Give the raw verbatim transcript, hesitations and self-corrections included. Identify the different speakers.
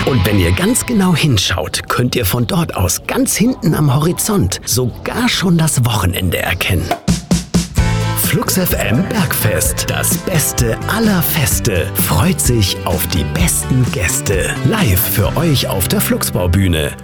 Speaker 1: Und wenn ihr ganz genau hinschaut, könnt ihr von dort aus ganz hinten am Horizont sogar schon das Wochenende erkennen. Flux F M Bergfest, das Beste aller Feste, freut sich auf die besten Gäste. Live für euch auf der Fluxbaubühne.